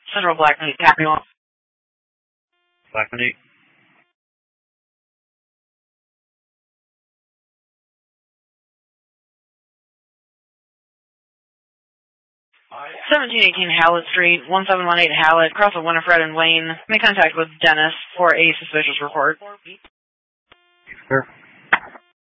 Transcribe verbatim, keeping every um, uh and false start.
Central Blackmead, Capital. Blackmead. seventeen eighteen Howlett Street, one seven one eight Howlett, across with Winifred and Wayne. Make contact with Dennis for a suspicious report. Sure.